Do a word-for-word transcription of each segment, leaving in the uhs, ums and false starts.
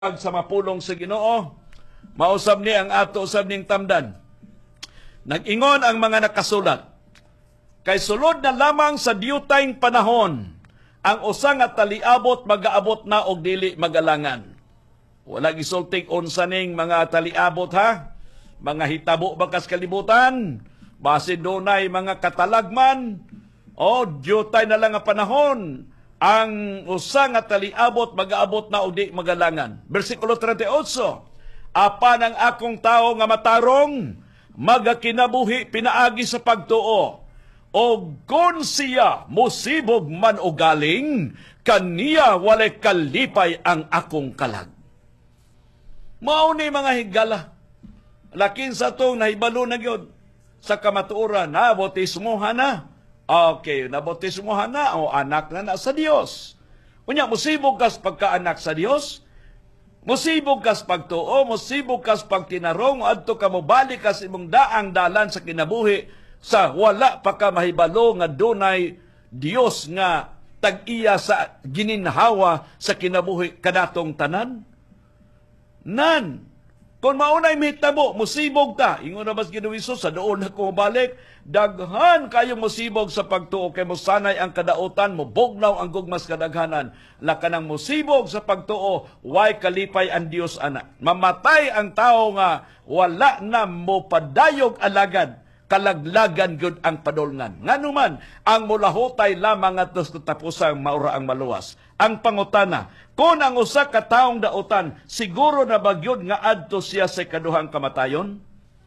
sa mapulong sa Ginoo, mausab ni ang ato usab ning tamdan. Nag-ingon ang mga nakasulat, kay sulod na lamang sa diyutayng panahon, ang usa nga taliabot magaabot na og dili magalangan. Wala gisultig unsa ning mga taliabot ha, mga hitabo bakas kalibutan, base dunay mga katalagman, o diyutay na lang nga panahon, ang usa nga taliabot magaabot na og di magalangan. Bersikulo thirty-eight, apan ang akong tao nga matarong, magakinabuhi pinaagi sa pagtuo, o kun siya musibog man o galing, kaniya walay kalipay ang akong kalag. Mao ni mga higala, lakin sa itong nahibalo na gyud sa kamatuoran, na botismohan na. Okay, nabotismohan na o anak na na sa Dios. Unya, musibog kas pagkaanak sa Dios, musibog kas pagtuo, musibog kas pagtinarong, adto ka mo balik kas imong daang dalan sa kinabuhi, sa wala pa ka mahibalo nga dunay Dios nga tag-iya sa gininhawa sa kinabuhi kadatong tanan. Nan, kung maunay mahitabo, musibog ta. Ingon na mas Ginoong Hesus, sa doon na ko balik, daghan kayo musibog sa pagtuo, kay musanay ang kadautan mo, bugnaw ang gugmas kadaghanan. Lakanang musibog sa pagtuo, way kalipay ang Dios ana. Mamatay ang tao nga, wala na mo padayog alagad, kalaglagan gud ang padulngan. Nganuman, ang mulahutay lamang at tapusang maura ang maluwas. Ang pangutana, kung ang usa ka taong dautan, siguro na bagyod nga adto siya sa kaduhang kamatayon?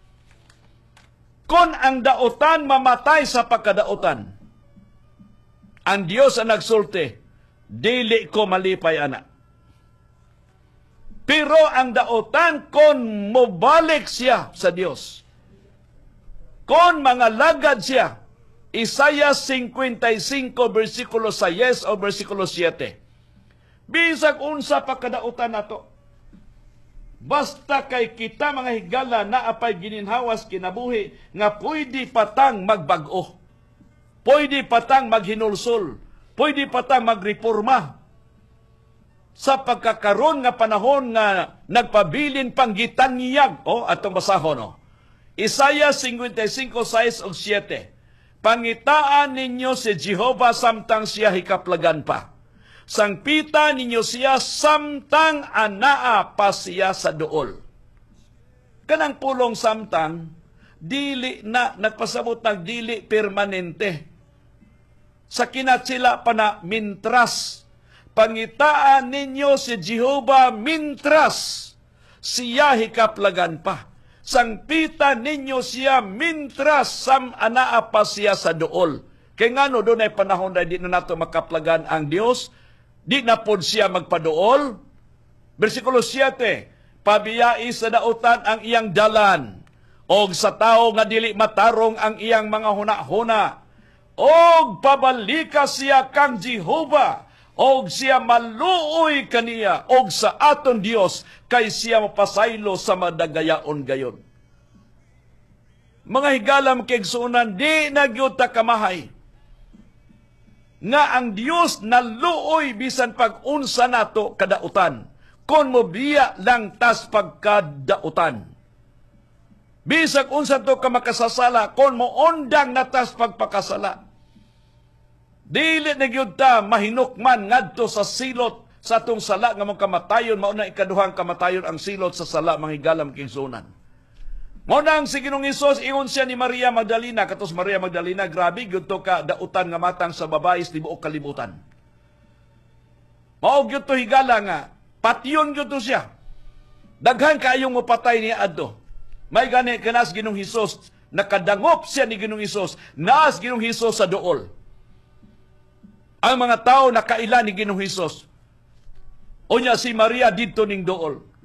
Kung ang dautan mamatay sa pagkadautan, ang Dios ang nagsulti, dili ko malipay ana. Pero ang dautan, kung mobalik siya sa Dios, kung mga lagad siya, Isaiah fifty-five, versikulo six o versikulo seven, bisag unsa pa kadautan nato, basta kay kita mga higala na apay gininhawas kinabuhi nga pwede patang magbag-o, pwede patang maghinulsol, pwede patang magreforma. Sa pagkakaroon nga panahon nga nagpabilin pang gitanyag, o atong basahon, no? Isaiah fifty-five, six o seven, pangitaan ninyo si Jehovah samtang siya hikaplagan pa. Sangpita ninyo siya samtang anaa pa siya sa duol. Kanang pulong samtang, dili na nagpasabot ng dili permanente. Sa kinatsila pa na mintras. Pangitaan ninyo si Jehovah mintras siya hikaplagan pa. Sangpita ninyo siya mintras sam anaa pa siya sa duol. Kaya nga no, doon ay panahon na di na nato makaplagan ang Diyos, di na pod siya magpaduol. Versikulo seven, pabiyai sa dautan ang iyang dalan, og sa tao nga dili matarong ang iyang mga huna-huna, og pabalika siya kang Jehovah, og siya maluoy kaniya, og sa aton Dios, kay siya mapasaylo sa madagayaon gayon. Mga higalam kigsunan, di nagyud ta kamahay nga ang Dios naluoy bisan pag-unsa nato kadautan, kon mobiya lang tas pagkadautan. Bisag unsa to ka makasasala, kon mo ondang natas pagpakasala. Dili na gyud ta mahinukman ngadto sa silot sa atong sala nga mong kamatayon, mao na ikaduhang kamatayon ang silot sa sala, mga higalam kigsunan. Mao nang si Ginoong Hesus, ingon siya ni Maria Magdalena, katos Maria Magdalena, grabe gyud to ka dautan nga matang sa babae sa tibuok kalibutan. Mao gyud to higala nga patyon gyud to siya. Daghan kaayong mapatay niya adto. May gani kanas Ginoong Hesus, nakadangop siya ni Ginoong Hesus, naas Ginoong Hesus sa duol. Ang mga tao nakaila ni Ginoong Hesus. Unya si Maria didto ning duol.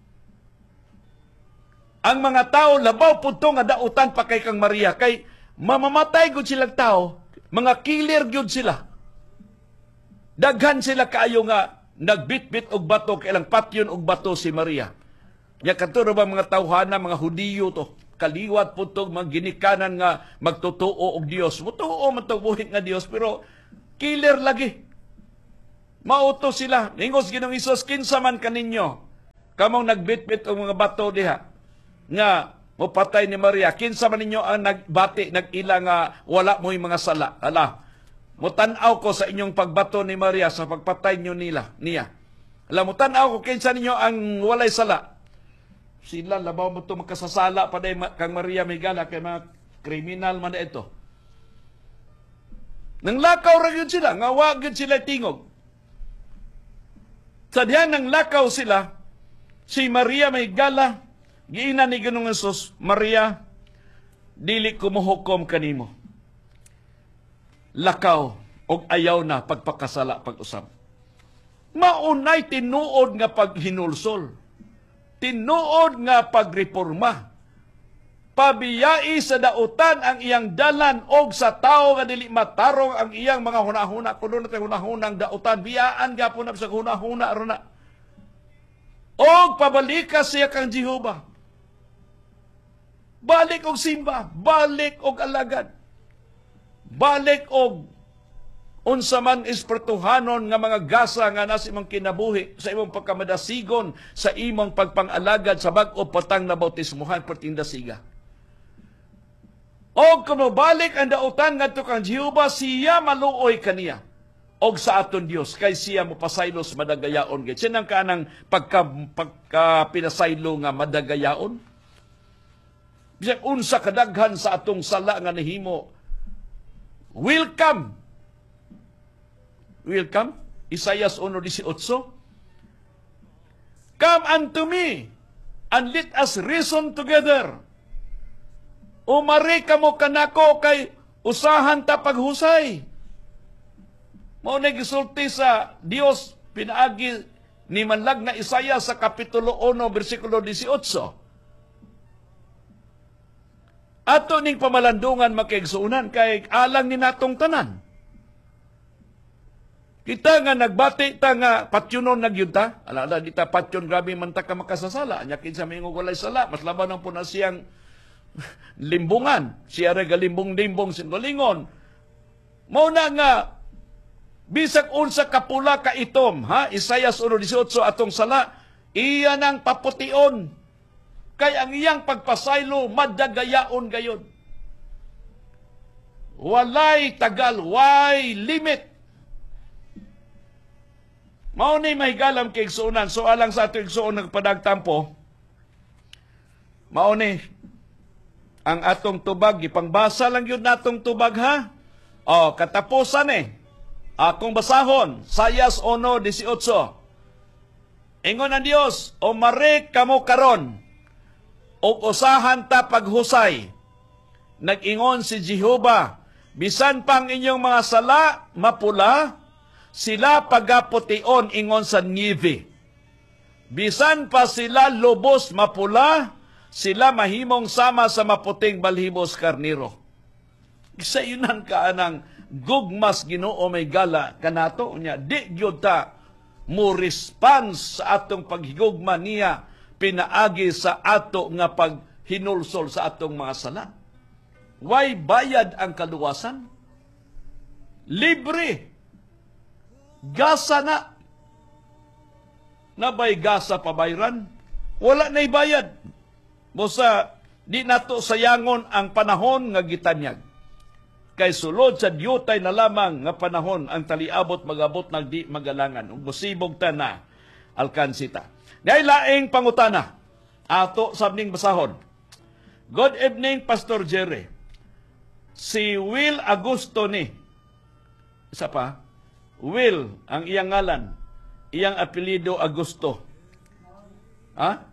Ang mga tao labaw pud to nga dautan pa kay kang Maria, kay mamamatay gud silang tao, mga killer gyud sila. Daghan sila kaayo nga nagbitbit og bato, kailang patyon og bato si Maria. Nya kadto ba mga tawhana, mga Hudiyo to, kaliwat pud to mga ginikanan nga magtotoo og Dios. Mutuo man to buhi nga Dios, pero killer lagi. Mauto sila. Ningos Ginoong Hesus, kinsa man kaninyo kamong nagbitbit og mga bato diha nga mopatay ni Maria, kinsa man ninyo ang nagbati nagila nga wala mo'y mga sala. Ala, mutan-aw ko sa inyong pagbato ni Maria sa pagpatay niyo nila niya. Ala, mutan-aw ko kinsa ninyo ang walay sala. Sila labaw mo to makasasala pa day kang Maria Migala kay mga kriminal man na ito. Nang lakaw ra gyud sila, nga wa gyud sila tingog. Sa diyan nang lakaw sila, si Maria Migala, giina ni Ginoong Hesus, Maria, dili ko mohukom kanimo. Lakaw og ayaw na pagpakasala pag-usab. Maunay tinuod nga paghinulsol. Tinuod nga pagreforma. Pabiyai sa dautan ang iyang dalan og sa tao nga dili matarong ang iyang mga hunahuna. Kuno na tayo hunahunang dautan. Biyaan gapon na sa hunahuna aron na. Og pabalika siya kang Jehova. Balik og simba, balik og alagad. Balik og unsa man espirituhanon nga mga gasa nga nasa imong kinabuhi, sa imong pagkamadasigon, sa imong pagpangalagad sa bag-o patang na bautismuhan perting dasiga. Og kung balik ang dautan ngadto kang Jehova, siya maluoy kaniya. Og sa aton Dios kay siya mopasaylos madagayaon gid. Sinang kanang pagka, pagka pinasaylo nga madagayaon? Bisag unsa kadaghan sa atong sala nga nahimo. Welcome. Welcome. Isaias one eighteen. Come unto me and let us reason together. Umari kamo kanako kay usahan ta paghusay. Mao na gisulti sa Dios pinaagi ni manlag na Isaiah sa kapitulo one bersikulo eighteen. Ato ning pamalandungan makaigsuunan kay alang ni natong tanan. Kita nga nagbati ta nga patyunon nagyud ta. Ala-ala di ta patyon grabe man ta ka makasasala. Nya kinsa mingog walay sala, mas laban ang puna siyang limbungan. Siya ra galimbong-limbong singolingon. Mao na nga bisag unsa kapula ka itom, ha? Isaias one eighteen atong sala, iya nang papution. Kay ang iyang pagpasaylo madagayaon gayon. Walay tagal, way limit. Mao ni mahigalam kay igsuonan. So alang sa ato igsuon nagpadagtampo, mao ni ang atong tubag, ipangbasa lang yun natong tubag ha. O, katapusan eh. Akong basahon, Isaias one eighteen. Ingon ang Dios, o mare kamo karon, o usahan ta paghusay. Nag-ingon si Jehova, bisan pang inyong mga sala, mapula, sila pagapution ingon sa nieve. Bisan pa sila lubos mapula, sila mahimong sama sa maputing balhibos karniro. Isa yunan ka anang gugmas Ginoo may gala kanato niya. Di gyud ta mo response sa atong paghigugma niya pinaagi sa ato nga paghinulsol sa atong mga sala. Why bayad ang kaluwasan? Libre. Gasa na. Nabay gasa pabayran? Wala na'y bayad. Busa, di nato sayangon ang panahon nga gitanyag. Kay sulod sa diyutay na lamang nga panahon ang taliabot magabot nag di magalangan. Ug musibog ta na alkansita. Ngay laing pangutana. Ato sabning basahon. Good evening, Pastor Jerry. Si Will Augusto ni. Isa pa. Will, ang iyang ngalan. Iyang apelido Augusto. Ha?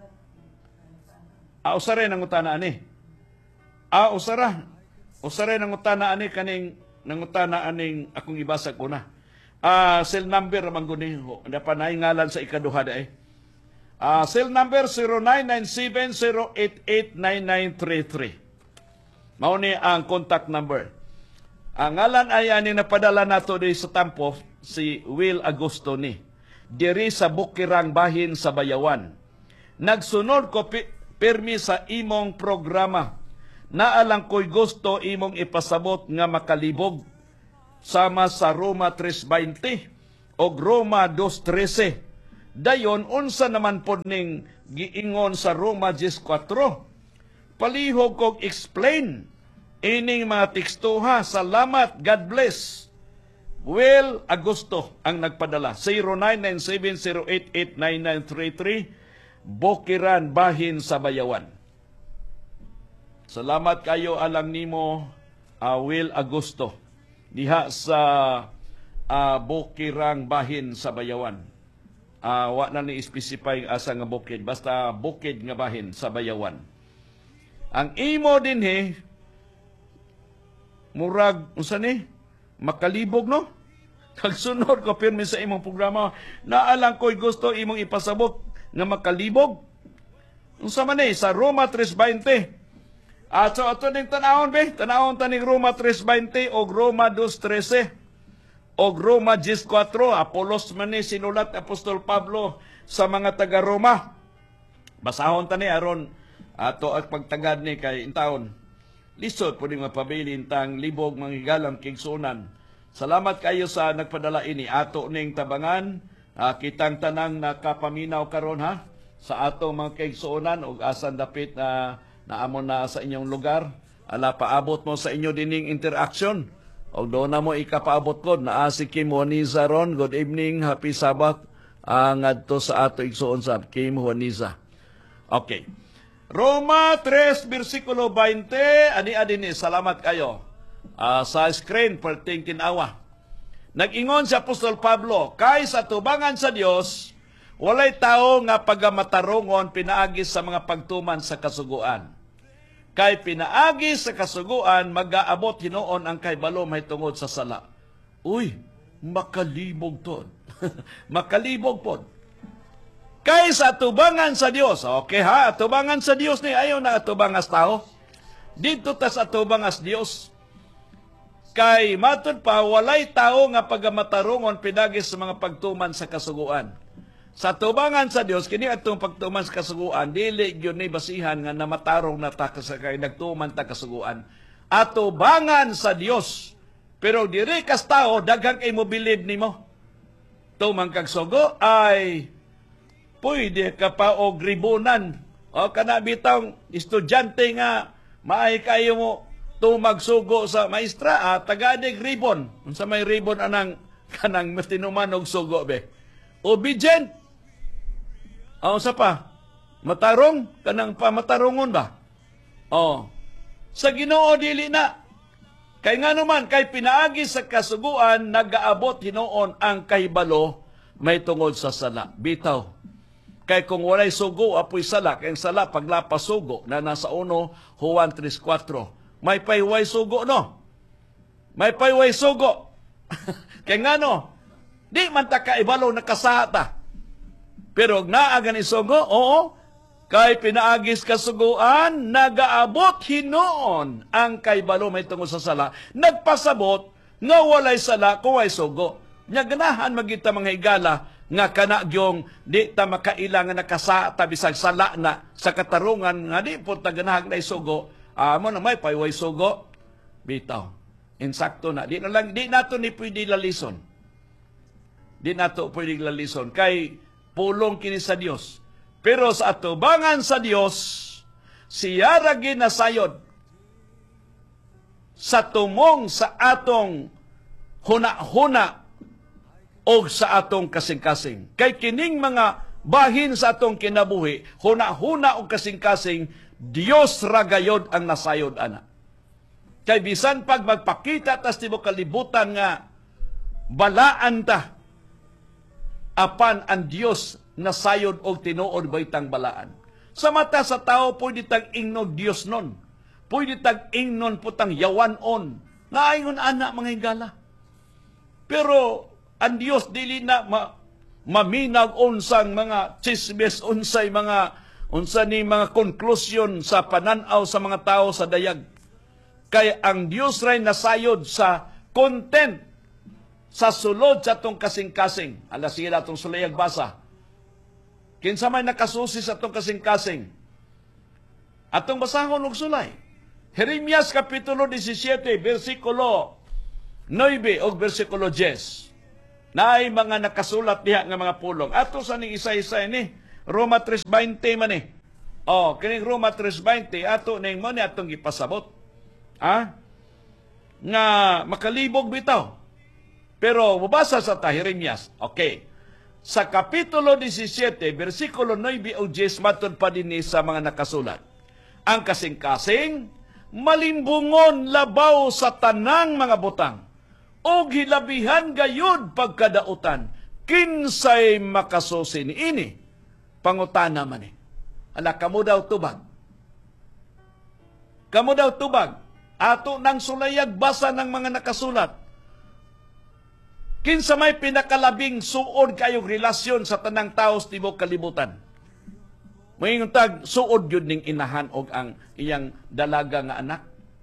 Ah, usara ng utana ani. Ah, usara. Usara ng utana ani kaning nangutana aning akong ibasa ko na. Ah, cell number man guni. Napanay ngalan sa ikaduha da eh. Ah, cell number zero nine nine seven zero eight eight nine nine three three. Mao ni ang contact number. Ang ngalan ay ani napadala nato di sa tampo si Will Augusto ni. Diri sa Bukirang bahin sa Bayawan. Nagsunod ko pi permi sa imong programa. Naalang ko'y gusto imong ipasabot nga makalibog sama sa Roma three twenty o Roma two thirteen Dayon, unsa naman po ning giingon sa Roma ten four. Palihog kog explain ining mga tekstuha. Salamat, God bless. Will Agosto ang nagpadala. zero nine nine seven zero eight eight nine nine three three, Bokiran, Bahin sa Bayawan. Salamat kayo alang nimo, uh, Will Agosto, diha sa uh, Bokirang, Bahin sa Bayawan. Uh, wa na ni specify asa nga bukid, basta bukid nga bahin sa Bayawan. Ang imo din he, murag, unsa ni? Makalibog, no? Kagsunod ko pirmi sa imong programa, naalang ko'y gusto imong ipasabot nga makalibog. Unsa man ni? Sa Roma ten twenty. At so, ato ning tanahon, be? Tanahon taning Roma ten twenty o Roma two thirteen. Og Roma ten four, Apolos man ni sinulat Apostol Pablo sa mga taga-Roma. Basahon ta ni aron ato ang pagtagad ni kay intawon. Lisod po ni mapabilin tang libog manghigalang kigsunan. Salamat kayo sa nagpadala ini. Ato ning tabangan, uh, kitang tanang nakapaminaw karon ha sa ato mga kigsunan ug asan dapit na uh, naamon na sa inyong lugar. Ala paabot mo sa inyo dining interaction. O doon na mo ikapaabot ko, naa si Kim Juaniza ron. Good evening, happy Sabbath. Ang uh, adto sa ato igsuon sa Kim Juaniza. Okay. Roma three, versikulo twenty. Ani-ani ni, salamat kayo. Uh, sa screen, perting tinawa. Nag-ingon si Apostol Pablo, kay sa tubangan sa Dios, walay tao nga pagamatarungon pinaagis sa mga pagtuman sa kasuguan. Kay pinaagi sa kasuguan, mag-aabot hinoon ang kaybalo may tungod sa sala. Uy, makalibog to. Makalibog po. Kay sa atubangan sa Dios, okay ha, atubangan sa Dios ni ayaw na atubangas tao. Dito ta sa atubangas Dios. Kay matod pa, walay tao nga pagamatarungon pinagi sa mga pagtuman sa kasuguan. Sa tubangan sa Dios, kini atong pagtuman sa kasuguan, dili gyud ni basihan nga namatarong na ta kay nagtuman ta kasuguan. Atubangan sa Dios. Pero diri kas tao daghang kay mo believe nimo. Tumang kag sugo ay pwede ka pa og ribonan. O kana bitang estudyante nga maay kayo mo tumagsugo sa maestra, ah, tagadig ribon. Unsa may ribon anang kanang tinuman og sugo be. Obedient. O, sa pa? Matarong? Kanang pamatarongon ba? O, sa Ginoo dili na. Kay nga naman, kay pinaagi sa kasuguan, nagaabot hinoon ang kahibalo may tungod sa sala. Bitaw. Kay kung walay sugo, apoy sala. Kay sala, paglapas sugo, na nasa uno, Juan three four. May payway sugo, no? May payway sugo. Kay nga no, di man ta kaibalo nakasata. Pero naagan isugo, oo, kay pinaagis kasuguan, nagaabot hinoon ang kaybalo may tungod sa sala. Nagpasabot, nga walay sala kung ay sugo. Nya ganahan magita mga higala, nga kanagyong di ta makailangan nakasata bisag sala na sa katarungan, nga di po taganahag na isugo, amo na may payway sugo, bitaw. Insakto na. Di na lang, di nato ni pwede lalison. Di nato pwede lalison. Kay pulong kini sa Dios. Pero sa atubangan sa Dios, siya ra ginasayod sa tumong sa atong huna-huna o sa atong kasing-kasing. Kay kining mga bahin sa atong kinabuhi, huna-huna o kasing-kasing, Dios ra gayod ang nasayod ana. Kay bisan pag magpakita tas tibo kalibutan nga balaan ta, apan ang Dios nasayod og tinuod baytang balaan. Sa mata sa tao, pwede tag ingnog Dios nun. Pwede tag ingnon putang yawanon. Naayon anak mga higala. Pero ang Dios dili na ma, maminag unsang mga chismis, unsay mga unsa ni mga konklusyon sa pananaw sa mga tao sa dayag. Kay ang Dios ray nasayod sa content sa sulod sa atong kasing-kasing. Ala sila atong sulayag basa. Kinsa may nakasusi sa atong kasing-kasing. Atong basahon og sulay. Jeremias Kapitulo seventeen, versikulo nine o versikulo ten. Naay mga nakasulat diha nga mga pulong. Ato sa ning isa-isa ni Roma three twenty man eh. Oh, kining Roma three twenty ato ning mo ni atong gipasabot. Ah? Nga makalibog bitaw. Pero mabasa sa ta Jeremias. Okay. Sa kapitulo seventeen, versikulo nine o ten matod pa dinhi sa mga nakasulat. Ang kasing-kasing malimbungon labaw sa tanang mga butang o hilabihan gayud pagkadautan kinsay makasusin ini pangutana man eh. Ala kamo daw tubag. Kamo daw tubag. Ato nang sulayag basa ng mga nakasulat. Kinsa may pinakalabing suod kayong relasyon sa tanang tao sa tibok kalibutan. Mayingon tag suod yun ning inahan og ang iyang dalaga nga anak.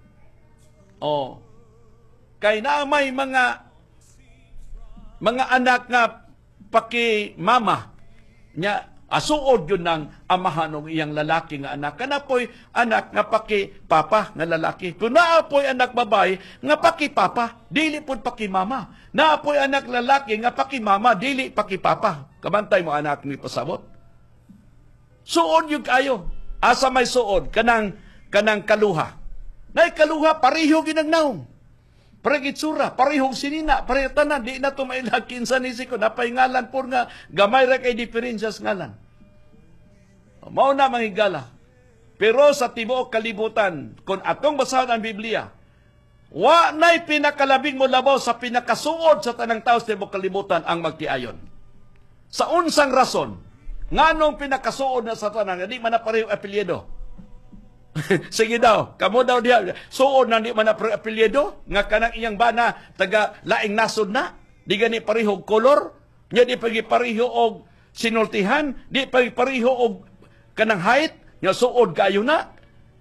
O kay na may mga mga anak nga paki mama nya asuod yun ng amahan og iyang lalaki nga anak. Kana po'y anak nga paki papa nga lalaki. Kung naapoy anak babae nga paki papa, dili pud paki mama. Naapoy anak lalaki nga paki mama, dili paki papa. Kamantay mo anak ni pasabot. Suod yung kayo. Asa may suod kanang kanang kaluha. Nay kaluha pareho ginagnaong. Parehong itsura, parehong sinina, parehong tanan, di na ito mailakin sa nisi ko. Napay ngalan po nga, gamay ra kay diferensyas ngalan. Mao na manghigala. Pero sa tibuok kalibutan, kung atong basahan ang Biblia, wa na'y pinakalabing mo labaw sa pinakasuod sa tanang tao sa tibuok kalibutan ang magtiayon. Sa unsang rason, nganong pinakasuod na sa tanang, di man na parehong apelyido. Sige daw, kamo daw diya, suod na di man na apelyido, nga kanang iyang bana, taga laing nasod na, di gani parihog kolor, nya di pagi pariho og sinultihan, di pagi pariho og kanang height, nya suod kayo na,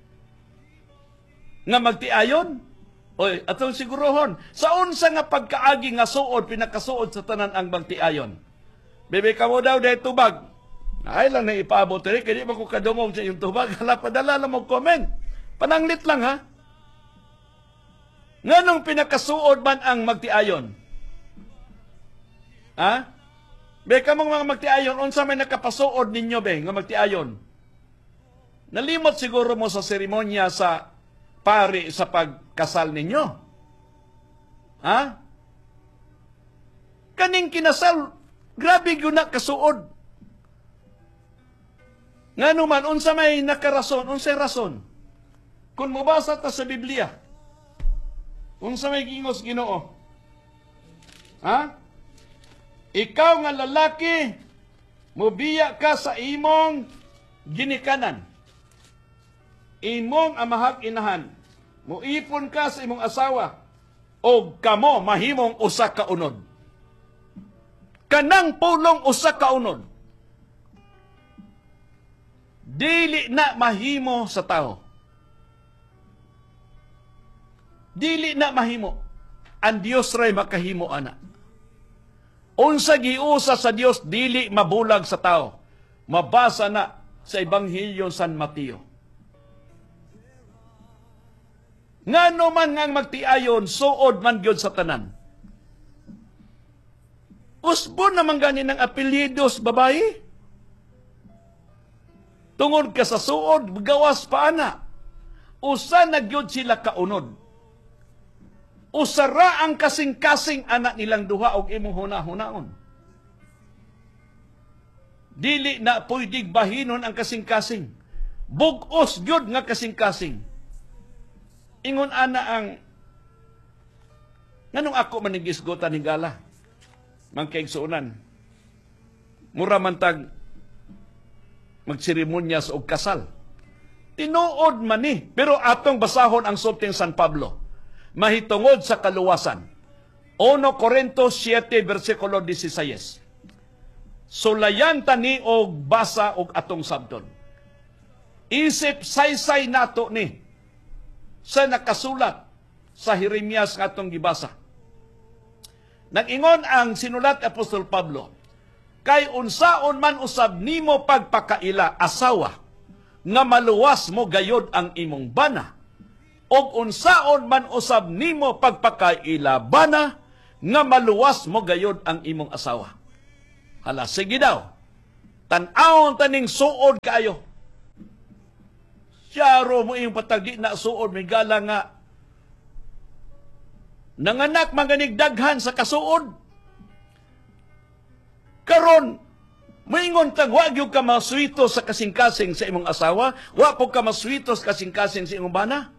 nga magtiayon. Oy, atong sigurohon, sa unsa nga pagkaagi nga suod, pinakasuod sa tanan ang magtiayon. Bebe kamo daw dahil tubag, ay lang na ipaabot rin, kaya di ba ko kadungog sa iyong tubag, hala, padala lang mo comment. Pananglit lang ha. Nganong pinakasuod man ang magtiayon? Ha? Be, kamong mga magtiayon, unsa may nakapasuod ninyo, be, nga magtiayon? Nalimot siguro mo sa seremonya sa pari sa pagkasal ninyo. Ha? Kaning kinasal, grabe yun na kasuod. Nga naman, unsa may nakarason, unsay rason. Kung mabasa ta sa Biblia, unsa may gingos Ginoo. Ha? Ikaw nga lalaki, mubiya ka sa imong ginikanan. Imong amahag inahan. Muipon ka sa imong asawa. O kamo mahimong usa ka unod. Kanang pulong usa ka unod. Dili na mahimo sa tao. Dili na mahimo. Ang Dios ray makahimo ana. Unsa giusa sa Dios dili mabulag sa tao. Mabasa na sa Ebanghelyo San Mateo. Ngano man ngang magtiayon suod man gyud sa tanan. Usbon naman gani ng apelyidos babae. Tungod ka sa suod, gawas pa ana. Usa na gyud sila kaunod. Usara ang kasing-kasing anak nilang duha og imong huna-hunaon. Dili na pwedeng bahinon ang kasing-kasing. Bugos gyud nga kasing-kasing. Ingon ana ang nganong ako manigisgutan hingala. Mangkaigsuunan. Mura man tag magseremonyas og kasal. Tinuod man ni, pero atong basahon ang sulting San Pablo. Mahitungod sa kaluwasan. Uno Corintios seven, versikulo sixteen. Sulayan tani og basa og atong sabton. Isip saysay nato ni sa nakasulat sa Jeremias nga atong gibasa. Nag-ingon ang sinulat Apostol Pablo, kay unsaon man usab nimo pagpakaila asawa, nga maluwas mo gayod ang imong bana, og unsaon man usab nimo pagpakaila bana, nga maluwas mo gayod ang imong asawa. Hala, sige daw. Tan-awon taning suod kayo. Siya ro mo iyong patagdi na suod, may gala nga. Nanganak maganig daghan sa kasuod. Karon, maingon tag, wag yung ka maswito sa kasing-kasing sa imong asawa, wa po ka maswito sa kasing-kasing sa imong bana.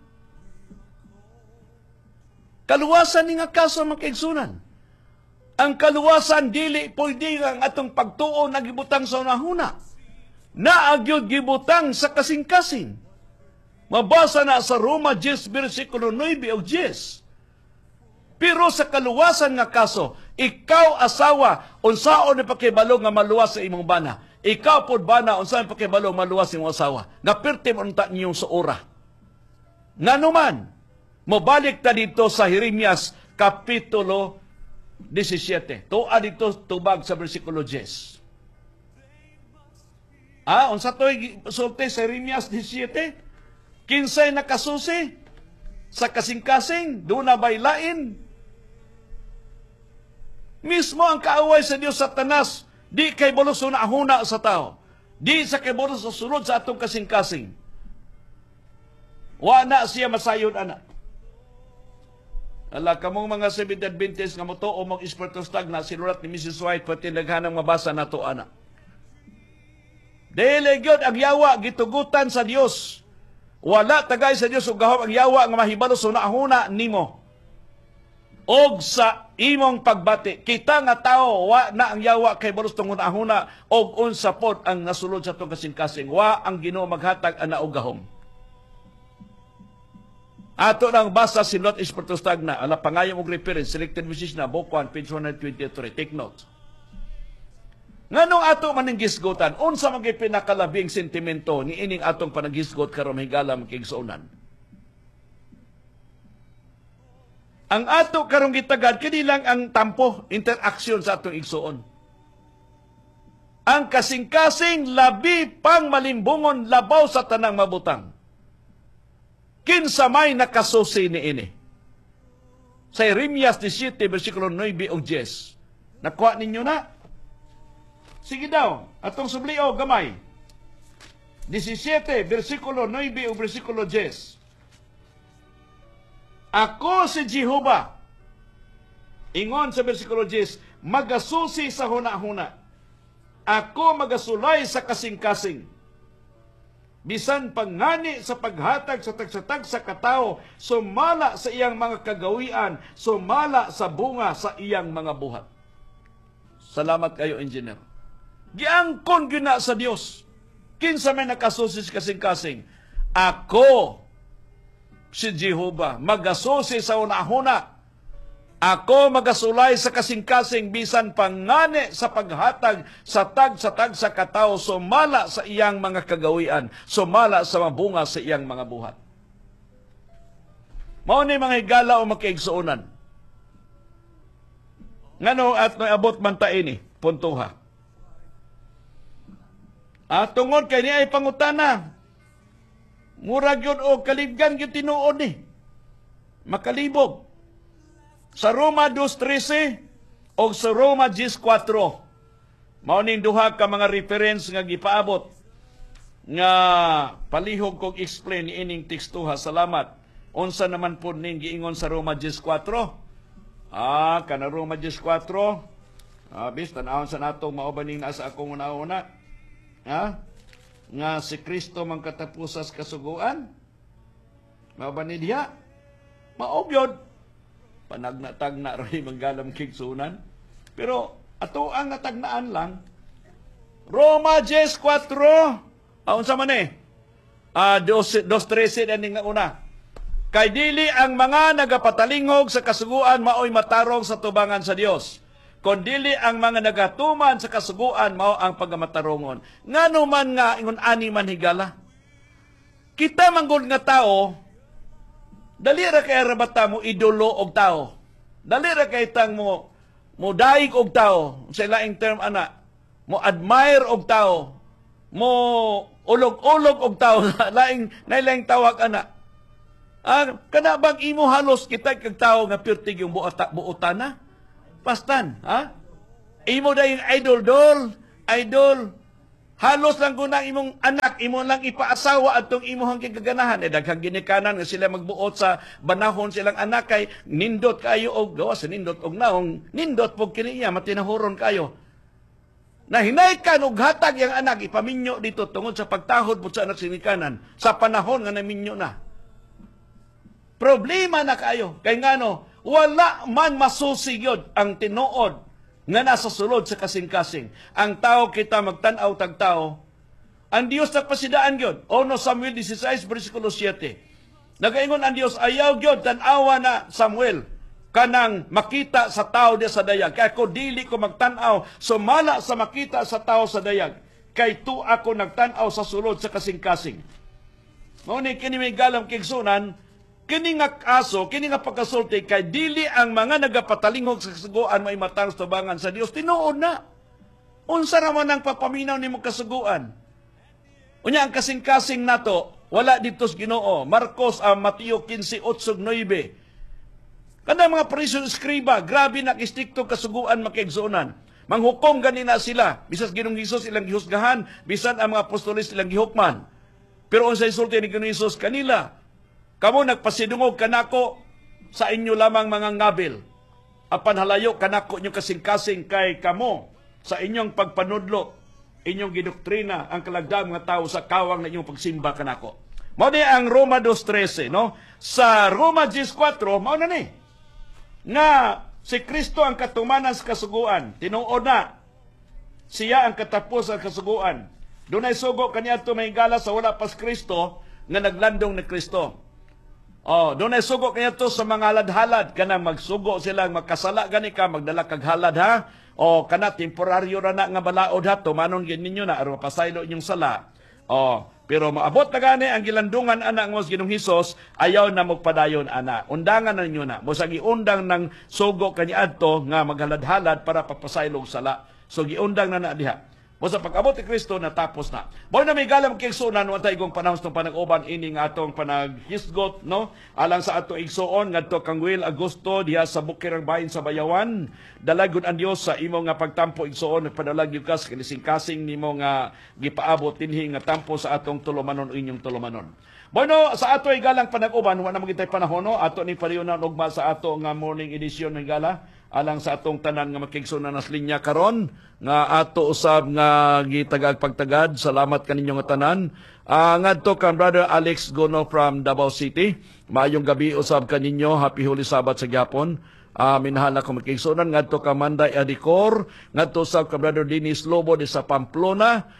Kaluwasan ni nga kaso magkaigsunan. Ang kaluwasan dili pwede ang atong pagtuo na gibutang sa unahuna. Naagyod gibutang sa kasing-kasing. Mabasa na sa Roma ten, versikulo nine o ten. Pero sa kaluwasan nga kaso, ikaw asawa, unsaon ni pakibalo nga maluwas sa imong bana. Ikaw pod bana, unsaon ni pakibalo maluwas sa imong asawa. Nga pertim unta niyong suora. Nga naman, mabalik ta dito sa Jeremias Kapitulo seventeen. Tuwa dito tubag sa versikulo ten. Ah, unsa to'y sulti sa Jeremias seventeen? Kinsay nakasusi sa kasing-kasing, doon na baylain. Mismo ang kaaway sa Diyos Satanas, di kay bulos na ahuna sa tao. Di sa kay bulos sa sulod sa atong kasing-kasing. Wa na siya masayod, anak. Ala, kamong mga Seventh-day Adventist nga moto o mong Espiritu Stagna, sinulat ni Missus White, pati naghanang mabasa na to, anak. Dili gyud ang yawa, gitugutan sa Dios. Wala tagay sa Dios ug gahom ang yawa nga mahibalo sa naahuna nimo. Og sa imong pagbati, kita nga tao wa na ang yawa kay balos tungod naahuna og unsa pod ang nasulod sa tong kasing-kasing. Wa ang Ginoo maghatag ana og gahom. Ato nang basa si Lot Espiritu Stagna, ala pangayong og reference, selected message na, book one, page one twenty-three. Take note. Nganong ato maninggisgotan, unsa man kay pinakalabing sentimento ni ining atong panaghisgot karon mahigala makigsuonan. Ang ato karong gitagad kini lang ang tampo, interaction sa atong igsuon. Ang kasing-kasing labi pang malimbungon labaw sa tanang mabutang. Kinsa may nakasusi ni ini. Sa Jeremias seventeen, versikulo nine o ten. Nakuha ninyo na? Sige daw, atong sublio, gamay. seventeen, versikulo nine o versikulo ten. Ako si Jehovah, ingon sa versikulo ten, magasusi sa huna-huna. Ako magasulay sa kasing-kasing. Bisan pangani sa paghatag sa tagsatag sa katao, sumala sa iyang mga kagawian, sumala sa bunga sa iyang mga buhat. Salamat kayo, engineer. Giangkon gina sa Dios. Kinsa may nakasusi sa kasing-kasing? Ako, si Jehovah, magasusi sa una-huna. Ako magasulay sa kasing-kasing bisan pangani sa paghatag sa tag sa tag sa katao, sumala sa iyang mga kagawian, sumala sa mabunga sa iyang mga buhat. Mao ni mga higala o makiigsuonan. Ngano at noabot man ta ini, puntuha. At tungod kay ni ay pangutana, murag yun o kalibgan yung tinuod ni. Makalibog. Sa Roma two thirteen o sa Roma ten four, mao ning duha ka mga reference nga gipaabot nga palihog kog explain ni ining tekstuha. Salamat. Unsa naman po ning giingon sa Roma ten four? Ah, kana Roma ten four. Ah, bis tan-awon sa nato mao ba ning nasa akong una-una? Ha? Nga si Kristo man katapusas kasuguan? Mao ba ni diha? Mao gyud. Panagna-tagna rin manggalam kigsunan. Pero ato ang natagnaan lang, Roma ten four, aun sa man eh, uh, two thirteen aning nga una. Kay dili ang mga nagapatalingog sa kasuguan mao'y matarong sa tubangan sa Dios. Kung dili ang mga nagatuman sa kasuguan mao ang pagmatarongon. Ngano man nga ingon ani man higala. Kita manggod nga tao, dali ra kay rabata mo idolo og tao. Dali ra kay tang mo mo daig og tao. Sa laing term ana, mo admire og tao. Mo ulog-ulog og tao. laing nailaing tawag ana. Ah, kana bang imo halos kita kag tao nga pirtig yung buota, buotana? Pastan, ha? Imo da yung idol, dol, idol. Halos lang kung imong anak, imo lang ipaasawa at itong imuhang kaganahan. Eh, daghang ginikanan nga sila magbuot sa banahon silang anak kay nindot kayo og gawa sa nindot og naong nindot pog kiniya matinahuron kayo. Na hinaykan og hatag yang anak ipaminyo dito tungod sa pagtahod mo sa anak sinikanan sa panahon nga naminyo na. Problema na kayo. Kay ngano, wala man masusigod ang tinuod nga nasa sulod sa kasing-kasing. Ang tao kita magtanaw tag tao, ang Dios nagpasidaan gyud. Ono Samuel sixteen bersikulo seven. Nagaingon ang Dios, ayaw gyud tan-awa na Samuel kanang makita sa tao diya sa dayag. Kaya ko dili ko magtanaw, sumala sa makita sa tao sa dayag. Kay tu ako nagtanaw sa sulod sa kasing-kasing. Ngunit kini may galang kigsunan, kini nga kaso, kini nga pagkasulti kay dili ang mga nagapatalingog sa kasuguan may matang tubangan sa Dios tinuod na. Unsa raman ang papaminaw nimo kasuguan? Unya ang kasing-kasing nato wala dito sa Ginoo. Marcos uh, Mateo fifteen eight nine. Kada mga prison skriba, grabe na kistikto kasuguan makigsunan. Manghukom ganina sila. Bisas Ginoong Hesus ilang gihusgahan, bisan ang mga apostolis ilang gihukman. Pero unsay sulti ni Ginoong Hesus kanila? Kamo nagpasidungog kanako sa inyo lamang mga ngabil. Apan halayo kanako nyo kasing-kasing kay kamo sa inyong pagpanudlo, inyong gidoktrina ang kalagdang mga tao sa kawang na inyong pagsimba kanako. Mao ni ang Roma two thirteen, no? Sa Roma ten four, mao na ni. Nga si Kristo ang katumanan sa kasuguan, tinuod na. Siya ang katapos sa kasuguan. Dunay sugo kaniadto mahigala sa wala pas Kristo nga naglandong ni Kristo. Oh, doon ay sugo kanya to sa mga halad-halad. Kanang magsugo silang magkasala gani ka, magdala kag halad ha. O kana temporaryo ra na nga balaod ha, tumanon gid ninyo na aron mapasaylo inyong sala. Oh, pero maabot na gani ang gilandungan ana ng Ginoong Hesus, ayaw na magpadayon ana. Undangan na ninyo na. Mo sa giundang ng sugo kaniadto nga maghalad-halad para papasaylo og sala. So giundang na na diha. O sa pag-abot ni Kristo, natapos na. Boy na may galang kigsunan, wantay kong panahon itong panag-uban, ini nga atong panaghisgot, no? Alang sa ato igsuon, nga ito kangwil Agosto, diha sa bukirang bahin sa Bayawan. Dalagod ang Diyos sa imo nga pagtampo igsuon, nagpadalag yung kas, kinising-kasing nimo nga gipaabot, tinhi nga tampo sa atong tulumanon, inyong tulumanon. Bueno, sa ato ay galang panag-uban, wala magintay panahon, no? Ato ni pariunan ugma sa ato nga morning edition ng gala, alang sa atong tanan nga makigsunan nas linya karon nga ato usab nga gitagag pagtagad. Salamat kaninyo nga tanan. Uh, ngadto kan Brother Alex Gono from Davao City. Maayong gabi usab kaninyo. Happy Holy Sabbath sa gyapon. Uh, minahal ko makigsunan ngadto ka Manday Adicor, ngadto usab ka Brother Dennis Lobo di sa Pamplona.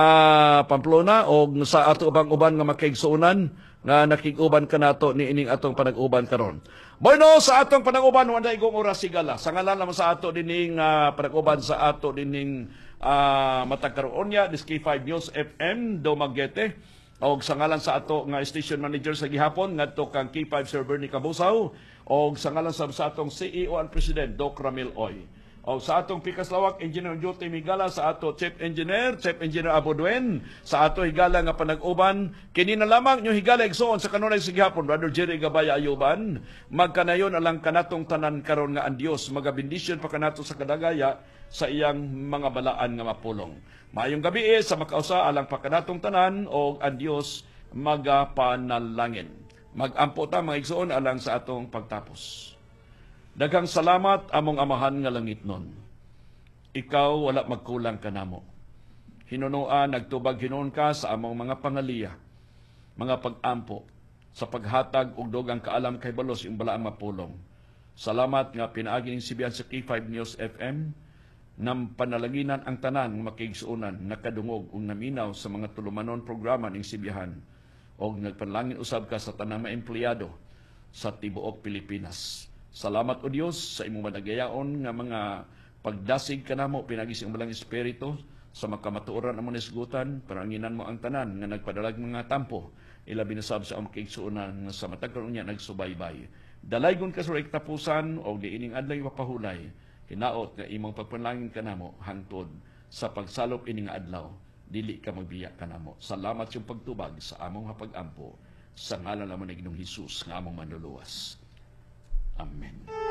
Uh, Pamplona o sa ato ubang uban nga makigsunan nga nakiguban ka nato ni ining atong panag-uban karon. Bueno, sa atong panag-uban wala igong oras sigala. Sa ngalan naman sa ato dining uh, panag-uban sa ato dining uh, matagkaroon niya this K five News F M Dumaguete o sa ngalan sa ato nga station manager sa gihapon ngadto kang K five server ni Kabusaw o sa ngalan sa, sa atong C E O and President Doc Ramil Oy. O sa atong pikas lawak, Engineer Jote Migala, sa ato Chief Engineer, Chief Engineer Aboduen, sa ato higala nga panag-uban, kini na lamang nyo higala igsoon sa kanunay sigihapon, Brother Jerry Gabaya Ayuban, magkanayon alang kanatong tanan karon nga ang Dios, magabindisyon pa kanato sa kadagaya sa iyang mga balaan nga mapulong. Maayong gabi eh, sa makausa alang pa kanatong tanan o ang Dios magapanalangin. Mag-ampo ta mga igsoon alang sa atong pagtapos. Daghang salamat among amahan nga langit nun. Ikaw wala magkulang kanamo. Hinunuan nagtubag hinuon ka sa among mga pangaliya, mga pag-ampo sa paghatag og dugang kaalam kay balos yung balaang mapulong. Salamat nga pinaagi ning sibiyan sa K five News F M nam panalaginan ang tanan makigsuunan nakadungog ug naminaw sa mga tulumanon programa ning sibiyahan og nagpanalangin usab ka sa tanang mga empleyado sa tibuok Pilipinas. Salamat o Dios sa imong managayaon nga mga pagdasig kanamo pinagi sa imong espiritu sa makamatuoran among nisgutan paranginan mo ang tanan nga nagpadalag mga tampo ilabi na sab sa among kigsuonan sa matag karon niya nagsubaybay. Dalaygon ka sa tapusan o diining adlaw ipapahulay hinaot nga imong pagpanalangin kanamo hangtod sa pagsalop ining adlaw dili ka magbiya kanamo. Salamat sa pagtubag sa among hapag-ampo sa ngalan lamang ni Ginoong Hesus nga among manluluwas. Amen.